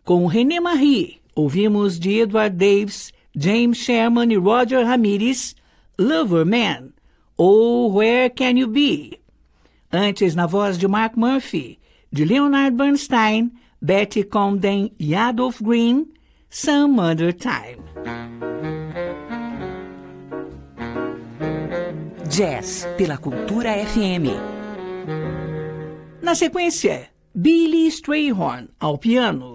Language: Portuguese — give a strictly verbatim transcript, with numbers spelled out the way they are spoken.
Com René Marie, ouvimos de Edward Davis, James Sherman e Roger Ramirez, Lover Man, ou Where Can You Be? Antes, na voz de Mark Murphy, de Leonard Bernstein, Betty Comden e Adolph Green, Some Other Time. Jazz pela Cultura F M. Na sequência, Billy Strayhorn ao piano.